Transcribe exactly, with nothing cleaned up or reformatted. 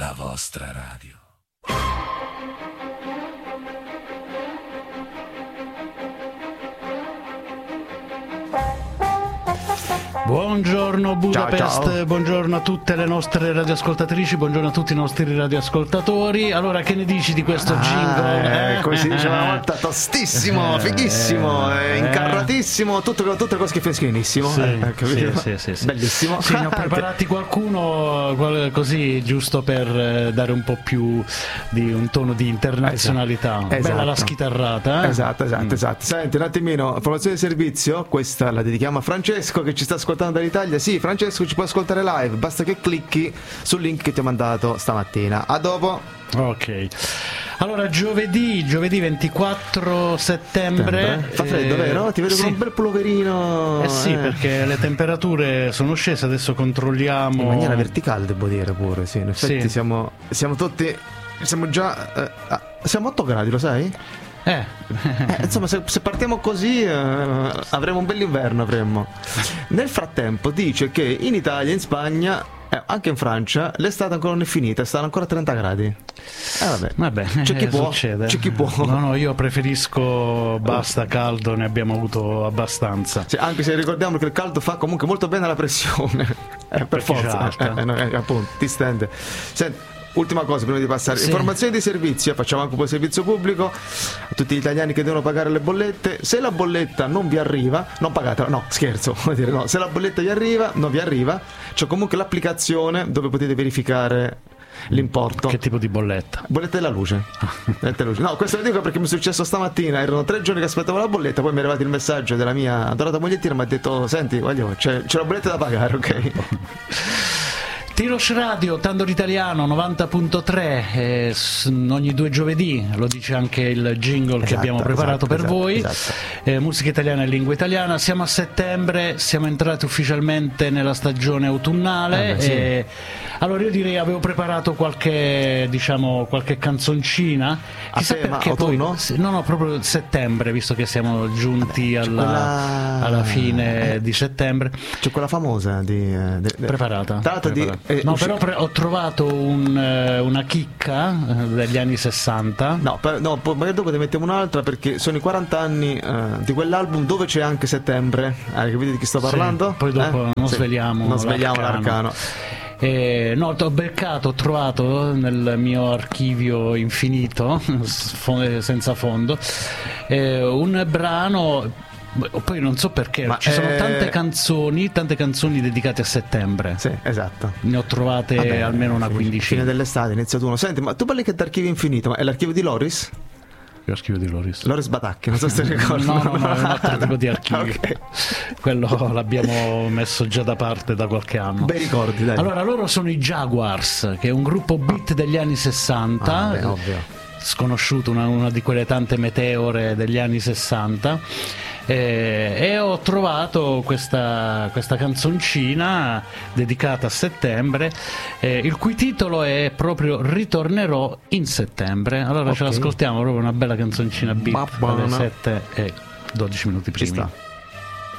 la vostra radio. Buongiorno Budapest, ciao, ciao. Buongiorno a tutte le nostre radioascoltatrici, buongiorno a tutti i nostri radioascoltatori. Allora, che ne dici di questo jingle? Ah, eh, come si diceva una volta, tostissimo, fighissimo, eh, incarratissimo, tutto, tutto così freschinissimo. Sì, eh, sì, sì, sì, sì. Bellissimo. Sì, ne ho preparati qualcuno così, giusto per dare un po' più di un tono di internazionalità. Esatto. Bella la schitarrata, eh? Esatto, esatto, mm. esatto. Senti, un attimino, informazione di servizio, questa la dedichiamo a Francesco che ci sta ascoltando dall'Italia. Sì, Francesco ci può ascoltare live, basta che clicchi sul link che ti ho mandato stamattina. A dopo. Ok. Allora, giovedì, giovedì ventiquattro settembre. Fa freddo, eh, vero? Ti vedo sì. con un bel pulloverino. Eh sì, eh. perché le temperature sono scese, adesso controlliamo. In maniera verticale, devo dire pure, sì. In effetti sì. siamo siamo tutti siamo già eh, siamo a otto gradi, lo sai? Eh. eh, insomma, se, se partiamo così eh, avremo un bell'inverno, avremmo. Nel frattempo dice che in Italia, in Spagna, eh, anche in Francia, l'estate ancora non è finita, stanno ancora a trenta gradi. Eh vabbè, vabbè c'è chi eh, può, succede. c'è chi può. No, no, io preferisco basta caldo, ne abbiamo avuto abbastanza. Sì, anche se ricordiamo che il caldo fa comunque molto bene alla pressione. Eh, per forza, eh, eh, no, eh, appunto, ti stende. Senti, ultima cosa prima di passare, sì. informazioni di servizio, facciamo anche un po' di servizio pubblico a tutti gli italiani che devono pagare le bollette. Se la bolletta non vi arriva, non pagatela, no scherzo, vuol dire no, se la bolletta vi arriva, non vi arriva, c'è comunque l'applicazione dove potete verificare l'importo. Che tipo di bolletta? Bolletta della luce. Bolletta della luce. No, questo lo dico perché mi è successo stamattina, erano tre giorni che aspettavo la bolletta, poi mi è arrivato il messaggio della mia adorata mogliettina, mi ha detto oh, senti, voglio, c'è, c'è la bolletta da pagare, ok? Tirosh Radio, Tando l'Italiano novanta punto tre, eh, ogni due giovedì, lo dice anche il jingle esatto, che abbiamo preparato esatto, per esatto, voi, esatto. Eh, musica italiana e lingua italiana. Siamo a settembre, siamo entrati ufficialmente nella stagione autunnale. Eh beh, sì. e, allora io direi avevo preparato qualche, diciamo, qualche canzoncina. Chissà tema, perché autunno? poi, no no, proprio settembre, visto che siamo giunti Vabbè, alla, quella... alla fine eh, di settembre. C'è quella famosa di, eh, de, de... preparata, Tra l'altro preparata. Di, eh, no usci... però pre- ho trovato un, eh, una chicca eh, degli anni sessanta. No, per, no poi magari dopo ne mettiamo un'altra perché sono i quaranta anni eh, di quell'album dove c'è anche settembre. Hai capito di chi sto parlando? Sì, poi dopo eh? non sì. sveliamo non svegliamo l'arcano, l'arcano. Eh, no, ho beccato, ho trovato nel mio archivio infinito senza fondo eh, un brano. Poi non so perché ma ci sono eh... tante canzoni, tante canzoni dedicate a settembre. Sì, esatto. Ne ho trovate Vabbè, almeno una quindicina. Fine dell'estate, inizia tu. Senti, ma tu parli che d'archivio infinito, ma è l'archivio di Loris? L'archivio di Loris. Loris Batacchi, non so se ti ricordi. No, no, no, è un altro tipo di archivio. Okay. Quello l'abbiamo messo già da parte da qualche anno. Bei ricordi, dai. Allora, loro sono i Jaguars, che è un gruppo beat degli anni sessanta. Ah, beh, ovvio. Sconosciuto, una, una di quelle tante meteore degli anni sessanta. Eh, e ho trovato questa, questa canzoncina dedicata a settembre, eh, il cui titolo è proprio Ritornerò in settembre. Allora okay. ce l'ascoltiamo, proprio una bella canzoncina beat alle sette e dodici minuti primi. Ci sta.